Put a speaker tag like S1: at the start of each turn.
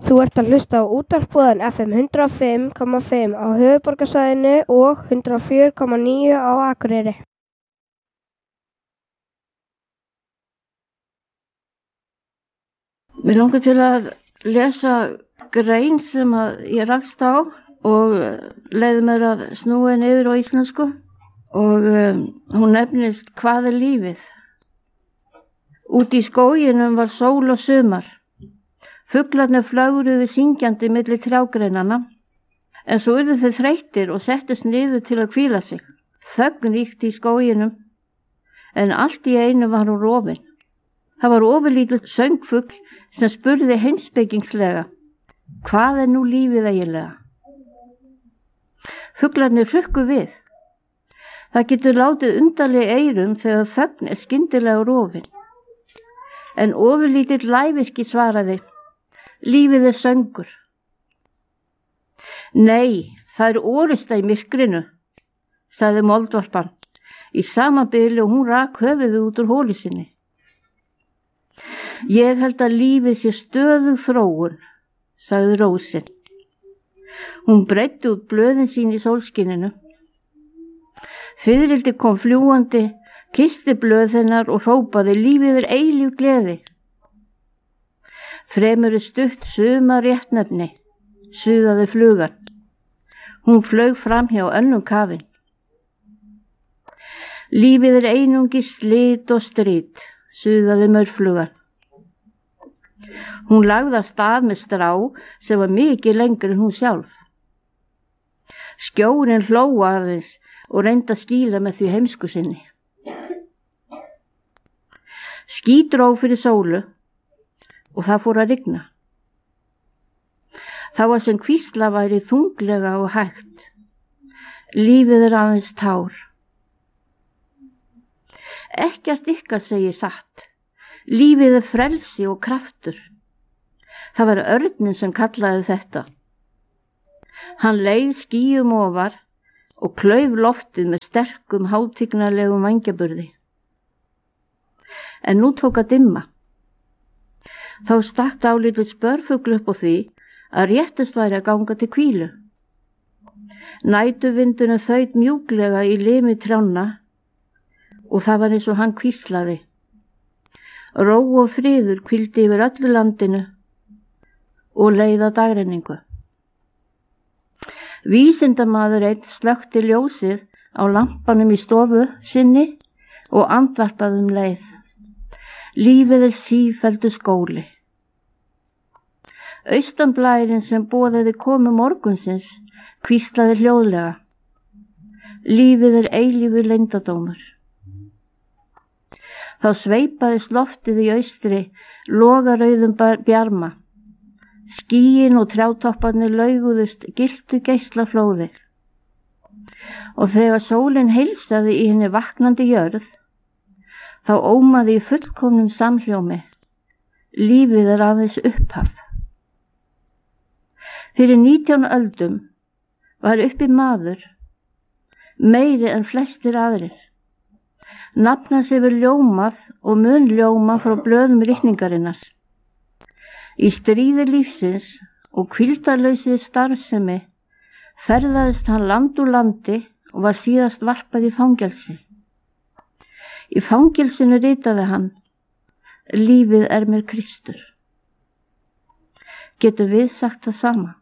S1: Þú ert að hlusta á útvarpsbúðan FM 105,5 á höfuðborgarsvæðinu og 104,9 á Akureyri.
S2: Mér langar til að lesa grein sem ég rakst á og leiði mér að snúa henni yfir á íslensku og hún nefnist Hvað er lífið? Úti í skóginum var sól og sumar. Fuglarnir flögruðu syngjandi milli trjágreinanna, en svo urðu þau þreyttir og settust niður til að hvíla sig. Þögn ríkti í skóginum, en allt í einu var hún rofin. Það var ofurlítill söngfugl sem spurði heimspekingslega: Hvað er nú lífið eiginlega? Fuglarnir hrukku við. Það getur látið undarleg eyrum þegar þögn er skyndilega rofin. En ofurlítill lævirki svaraði: Lífið er söngur. Nei, það er orusta í myrkrinu, sagði moldvarpan í sama bili og hún rak höfuðið út úr holu sinni. Ég held að lífið sé stöðug þróun, sagði rósin. Hún breiddi út blöðin sín í sólskininu. Fiðrildi kom fljúandi, kyssti blöð hennar og hrópaði: Lífið er eilíf gleði. Fremur stutt sumar réttnefni, suðaði flugan. Hún flaug fram hjá önnum kafin. Lífið er einungi slit og strit, suðaði maurflugan. Hún lagði af stað með strá sem var mikið lengri en hún sjálf. Skjórinn hlóa aðeins og reyndi að skýla með því heimsku sinni. Ský dró fyrir sólu og það fór að rigna. Það var sem hvísla væri þunglega og hægt. Lífið er aðeins tár. Ekkert ykkar segi satt. Lífið er frelsi og kraftur. Það var örninn sem kallaði þetta. Hann leið skýjum ofar og klauf loftið með sterkum hátignarlegum vængjaburði. En nú tók að dimma. Þá stakk dálítill spörfugl upp á því að réttast væri að ganga til hvílu. Nætuvindurinn þaut mjúklega í limi trjánna og það var eins og hann hvíslaði. Ró og friður hvíldi yfir öllu landinu og leið að dagrenningu. Vísindamaður einn slökkti ljósið á lampanum í stofu sinni og andvarpaði leið. Lífið er sífelldur skóli. Austanblærinn sem boðaði komu morgunsins hvíslaði hljóðlega: Lífið er eilífur leyndardómur. Þá sveipaðist loftið í austri logarauðum bjarma. Skýin og trjátopparnir lauguðust gylltu geislaflóði. Og þegar sólin heilsaði í henni vaknandi jörð, þá ómaði í fullkomnum samhljómi: Lífið er aðeins upphaf. Fyrir 19 öldum var uppi maður, meiri en flestir aðrir. Nafn hans hefur ljómað og mun ljóma frá blöðum ritningarinnar. Í stríði lífsins og hvíldarlausri starfsemi ferðaðist hann land úr landi og var síðast varpað í fangelsi. Í fangelsinu ritaði hann: Lífið er mér Kristur. Getur við sagt það sama?